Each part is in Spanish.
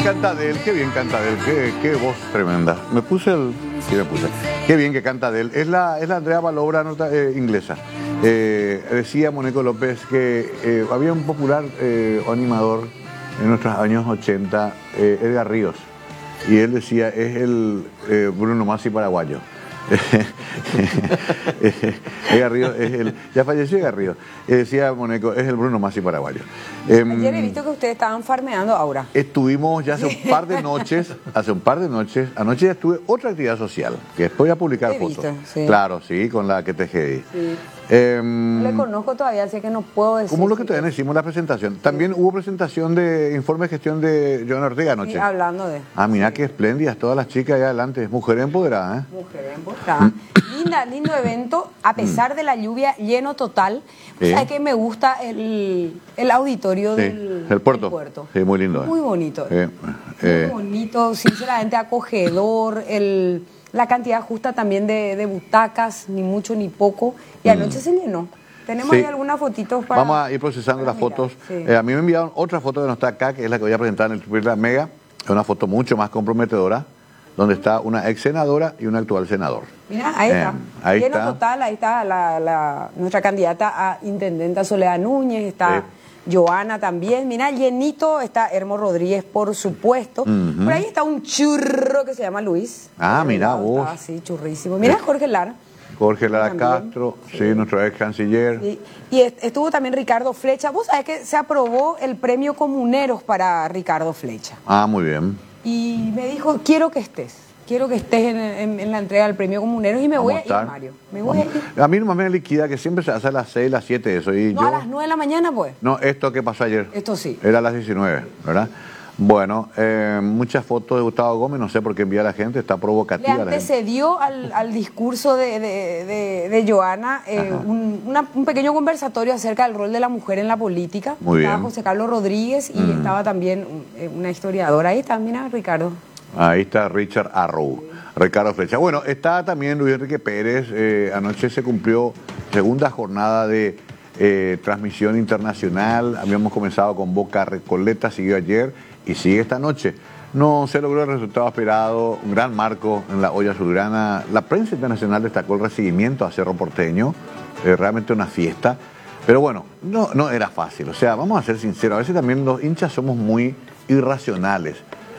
canta Adele, qué bien canta Adele, qué voz tremenda. Me puse el... Sí, me puse. Qué bien que canta Adele. Es la Andrea Balobra inglesa. Decía Mónico López que había un popular animador en nuestros años 80, Edgar Ríos, y él decía, es el Bruno Masi paraguayo. Edgar Ríos es el... Ya falleció Edgar Ríos. Decía Moneco, es el Bruno Masi paraguayo. Ayer he visto que ustedes estaban farmeando ahora. Estuvimos ya hace un par de noches, anoche ya estuve otra actividad social, que después voy a publicar fotos. Visto, sí. Claro, sí, con la que te GI. Sí. Le conozco todavía, así que no puedo decir. ¿Cómo lo que todavía hicimos la presentación? También hubo presentación de informe de gestión de Joana Ortega anoche. Sí, hablando de... Ah, mira qué espléndidas todas las chicas allá adelante. Mujer empoderada, ¿eh? Mujer empoderada. Lindo evento, a pesar de la lluvia, lleno total. Sí. ¿Sabes qué? Me gusta el auditorio del puerto. Sí, muy lindo. Muy bonito. Muy bonito, sinceramente acogedor, la cantidad justa también de butacas, ni mucho ni poco. Y anoche se llenó. Tenemos ahí algunas fotitos para... Vamos a ir procesando las fotos. Sí. A mí me enviaron otra foto que no está acá, que es la que voy a presentar en el Twitter de la Mega. Es una foto mucho más comprometedora, donde está una ex senadora y un actual senador. Mira, ahí está. Ahí lleno está. total, ahí está nuestra candidata a intendenta Soledad Núñez, está... Joana también, mira, llenito, está Hermo Rodríguez, por supuesto. Por ahí está un churro que se llama Luis. Ah, mira vos. Está así, churrísimo. Mira, Jorge Lara. Jorge Lara Castro, sí, nuestro ex canciller. Sí. Y estuvo también Ricardo Flecha. Vos sabés que se aprobó el premio Comuneros para Ricardo Flecha. Ah, muy bien. Y me dijo, quiero que estés en la entrega del premio Comuneros y me voy a ir, Mario. Me voy a ir. A mí nomás me liquida que siempre se hace a las 6, las 7 eso. Y no, yo... a las 9 de la mañana, pues. No, esto que pasó ayer. Esto sí. Era a las 19, ¿verdad? Bueno, muchas fotos de Gustavo Gómez, no sé por qué envía a la gente, está provocativa. Le antecedió al discurso de Joana un pequeño conversatorio acerca del rol de la mujer en la política. Muy bien. Estaba José Carlos Rodríguez y estaba también una historiadora. Ahí está, mira, Ricardo. Ahí está Richard Arrow, Ricardo Flecha. Bueno, está también Luis Enrique Pérez. Anoche se cumplió segunda jornada de transmisión internacional. Habíamos comenzado con Boca Recoleta, siguió ayer y sigue esta noche. No se logró el resultado esperado, un gran marco en la olla azulgrana. La prensa internacional destacó el recibimiento a Cerro Porteño, realmente una fiesta. Pero bueno, no era fácil. O sea, vamos a ser sinceros, a veces también los hinchas somos muy irracionales.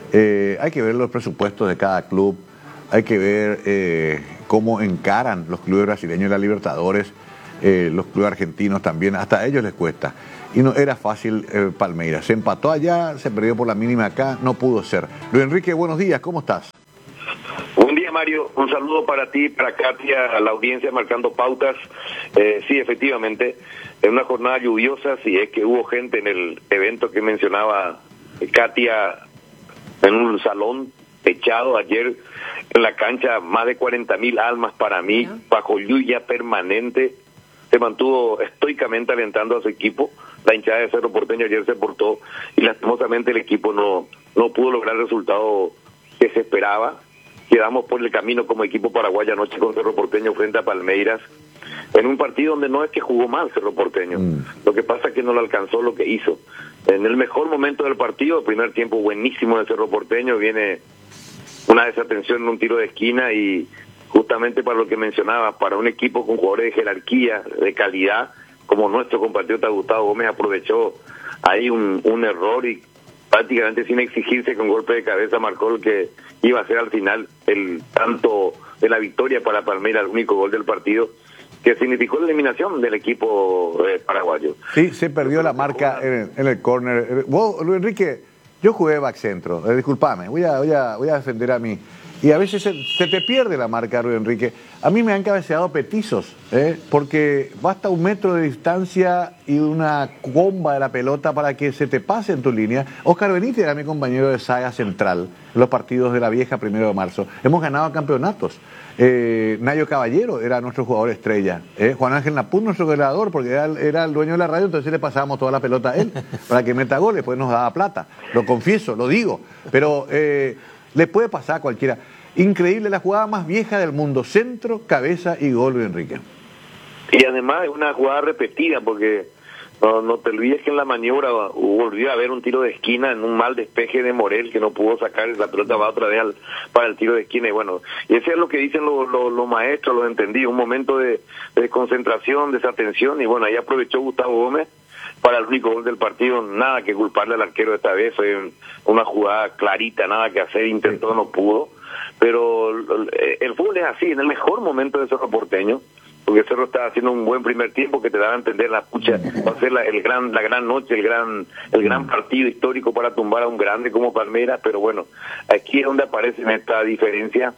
Hay que ver los presupuestos de cada club, hay que ver cómo encaran los clubes brasileños y la Libertadores, los clubes argentinos también, hasta a ellos les cuesta. Y no era fácil Palmeiras. Se empató allá, se perdió por la mínima acá, no pudo ser. Luis Enrique, buenos días, ¿cómo estás? Buen día, Mario. Un saludo para ti, para Katia, a la audiencia marcando pautas. Sí, efectivamente, en una jornada lluviosa, sí es que hubo gente en el evento que mencionaba Katia, en un salón techado ayer en la cancha, más de 40.000 almas para mí, bajo lluvia permanente. Se mantuvo estoicamente alentando a su equipo. La hinchada de Cerro Porteño ayer se portó y lastimosamente el equipo no pudo lograr el resultado que se esperaba. Quedamos por el camino como equipo paraguayo anoche con Cerro Porteño frente a Palmeiras, en un partido donde no es que jugó mal Cerro Porteño. Lo que pasa es que no le alcanzó lo que hizo. En el mejor momento del partido, el primer tiempo buenísimo de Cerro Porteño, viene una desatención en un tiro de esquina y justamente para lo que mencionaba, para un equipo con jugadores de jerarquía, de calidad, como nuestro compatriota Gustavo Gómez, aprovechó ahí un error y prácticamente sin exigirse con golpe de cabeza marcó el que iba a ser al final el tanto de la victoria para Palmeiras, el único gol del partido, que significó la eliminación del equipo paraguayo. Sí, se perdió la marca en el córner. Vos, Luis Enrique, yo jugué back centro, disculpame, voy a defender a mí. Y a veces se te pierde la marca, Luis Enrique. A mí me han cabeceado petizos, porque basta 1 metro de distancia y una comba de la pelota para que se te pase en tu línea. Oscar Benítez era mi compañero de saga central en los partidos de la vieja 1 de marzo. Hemos ganado campeonatos. Nayo Caballero era nuestro jugador estrella. Juan Ángel Napur, nuestro goleador, porque era el dueño de la radio, entonces le pasábamos toda la pelota a él para que meta goles, pues nos daba plata. Lo confieso, lo digo. Pero le puede pasar a cualquiera. Increíble, la jugada más vieja del mundo. Centro, cabeza y gol, Luis Enrique. Y además es una jugada repetida, porque No te olvides que en la maniobra volvió a haber un tiro de esquina en un mal despeje de Morel que no pudo sacar, la pelota va otra vez para el tiro de esquina. Y bueno, y eso es lo que dicen los maestros, los entendí, un momento de concentración, desatención, y bueno, ahí aprovechó Gustavo Gómez para el único gol del partido. Nada que culparle al arquero esta vez, fue una jugada clarita, nada que hacer, intentó, no pudo. Pero el fútbol es así, en el mejor momento de Cerro Porteño, porque Cerro estaba haciendo un buen primer tiempo que te daba a entender la pucha, va a ser la gran noche, el gran partido histórico para tumbar a un grande como Palmeiras. Pero bueno, aquí es donde aparece esta diferencia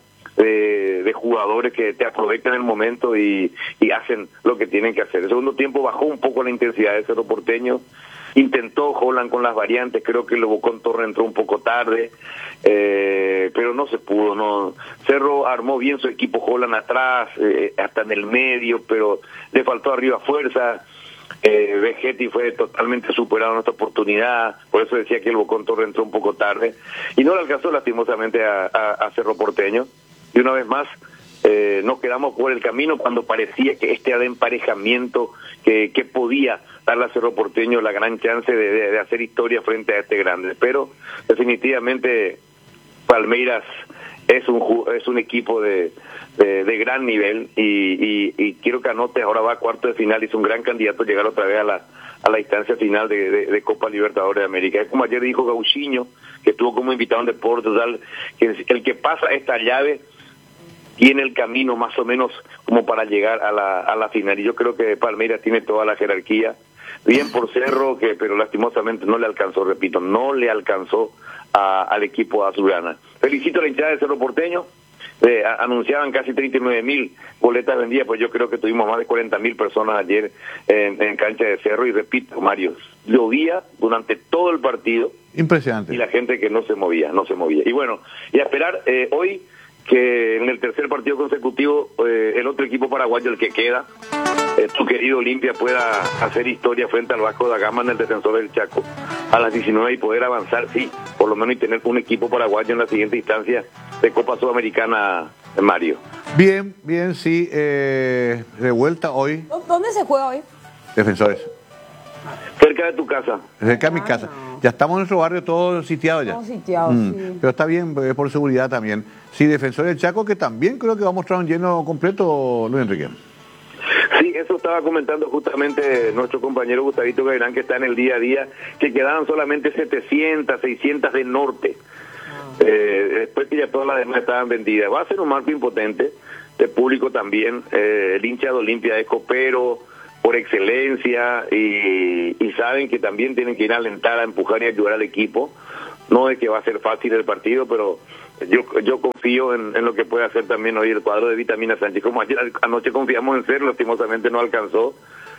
de jugadores que te aprovechan el momento y hacen lo que tienen que hacer. El segundo tiempo bajó un poco la intensidad de Cerro Porteño, intentó Holland con las variantes, creo que el Bocón Torre entró un poco tarde, pero no se pudo. No, Cerro armó bien su equipo, Holland atrás, hasta en el medio, pero le faltó arriba fuerza. Vegetti fue totalmente superado en esta oportunidad, por eso decía que el Bocón Torre entró un poco tarde y no le alcanzó lastimosamente a Cerro Porteño. Y una vez más nos quedamos por el camino cuando parecía que este era de emparejamiento que podía darle a Cerro Porteño la gran chance de hacer historia frente a este grande. Pero definitivamente Palmeiras es un equipo de gran nivel y quiero que anotes, ahora va a cuarto de final y es un gran candidato a llegar otra vez a la instancia final de Copa Libertadores de América. Es como ayer dijo Gauchinho, que estuvo como invitado en Deportes, que el que pasa esta llave tiene el camino más o menos como para llegar a la final, y yo creo que Palmeiras tiene toda la jerarquía, bien por Cerro, pero lastimosamente no le alcanzó, repito, no le alcanzó al equipo azulgrana. Felicito a la hinchada de Cerro Porteño, anunciaban casi 39.000 boletas vendidas, pues yo creo que tuvimos más de 40.000 personas ayer en cancha de Cerro, y repito, Mario, llovía durante todo el partido. Impresionante. Y la gente que no se movía. Y bueno, y a esperar hoy que en el tercer partido consecutivo el otro equipo paraguayo, el que queda, tu querido Olimpia, pueda hacer historia frente al Vasco da Gama en el Defensor del Chaco a las 19 y poder avanzar, sí, por lo menos, y tener un equipo paraguayo en la siguiente instancia de Copa Sudamericana, Mario. Bien, sí, de vuelta hoy. ¿Dónde se juega hoy? Defensores. Cerca de tu casa. Cerca de mi casa. Ya estamos en nuestro barrio todos sitiados ya. Todos sitiados, sí. Pero está bien, por seguridad también. Sí, Defensor del Chaco, que también creo que va a mostrar un lleno completo, Luis Enrique. Sí, eso estaba comentando justamente nuestro compañero Gustavito Gairán, que está en el día a día, que quedaban solamente 700, 600 del norte. Después que ya todas las demás estaban vendidas. Va a ser un marco impotente, de público también. El hincha de Olimpia es copero por excelencia y saben que también tienen que ir a alentar, a empujar y ayudar al equipo. No es que va a ser fácil el partido, pero yo confío en lo que puede hacer también hoy el cuadro de Vitamina Sánchez. Como ayer anoche confiamos en Cerro, lastimosamente no alcanzó.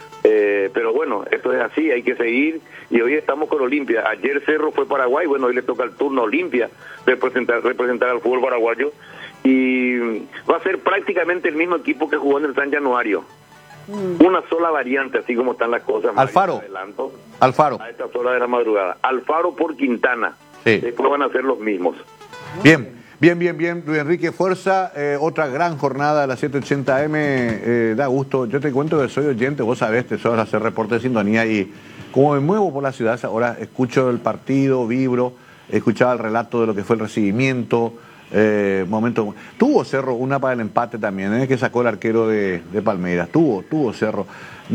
Pero bueno, esto es así, hay que seguir, y hoy estamos con Olimpia. Ayer Cerro fue Paraguay, bueno, hoy le toca el turno a Olimpia representar al fútbol paraguayo, y va a ser prácticamente el mismo equipo que jugó en el San Januario. Una sola variante, así como están las cosas. Alfaro. Alfaro. A estas horas de la madrugada. Alfaro por Quintana. Sí. Después van a ser los mismos. Bien, Luis Enrique, fuerza. Otra gran jornada de las 7:80 AM. Da gusto. Yo te cuento que soy oyente, vos sabés, te suelo hacer reporte de sintonía, y como me muevo por la ciudad ahora, escucho el partido, vibro, escuchaba el relato de lo que fue el recibimiento. Momento. Tuvo Cerro una para el empate también, que sacó el arquero de Palmeiras. Tuvo Cerro.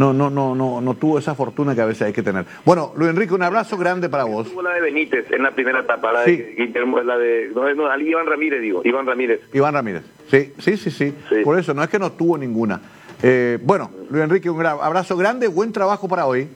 No tuvo esa fortuna que a veces hay que tener. Bueno, Luis Enrique, un abrazo grande para vos. Tuvo la de Benítez en la primera etapa, la de Guillermo, Iván Ramírez. Iván Ramírez. Sí. Por eso, no es que no tuvo ninguna. Bueno, Luis Enrique, un abrazo grande, buen trabajo para hoy.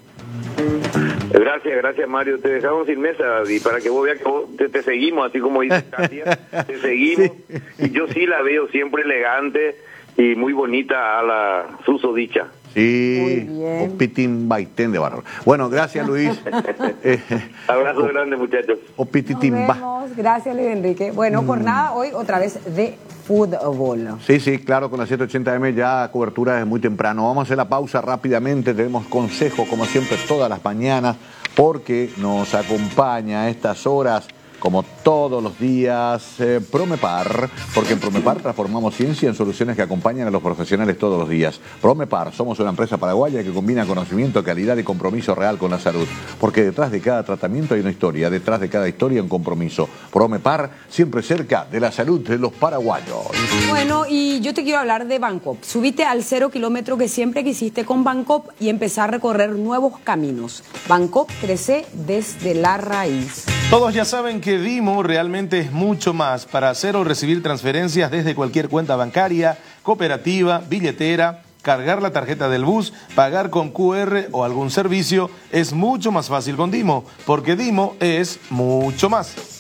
Gracias Mario, te dejamos sin mesa, y para que vos veas que te seguimos, así como dice Katia, te seguimos, sí. Y yo sí la veo siempre elegante y muy bonita a la susodicha. Sí, Opitín Baitén de Barro. Bueno, gracias Luis. Abrazo grande, muchachos. Opititín Ba. Gracias Luis Enrique. Bueno, jornada hoy otra vez de fútbol. Sí, claro, con la 780 AM ya cobertura desde muy temprano. Vamos a hacer la pausa rápidamente. Tenemos consejo, como siempre, todas las mañanas, porque nos acompaña a estas horas como todos los días, Promepar, porque en Promepar transformamos ciencia en soluciones que acompañan a los profesionales todos los días. Promepar, somos una empresa paraguaya que combina conocimiento, calidad y compromiso real con la salud, porque detrás de cada tratamiento hay una historia, detrás de cada historia un compromiso. Promepar, siempre cerca de la salud de los paraguayos. Bueno, y yo te quiero hablar de Bancop. Subite al 0 kilómetro que siempre quisiste con Bancop y empezar a recorrer nuevos caminos. Bancop crece desde la raíz. Todos ya saben que Dimo realmente es mucho más para hacer o recibir transferencias desde cualquier cuenta bancaria, cooperativa, billetera, cargar la tarjeta del bus, pagar con QR o algún servicio. Es mucho más fácil con Dimo, porque Dimo es mucho más.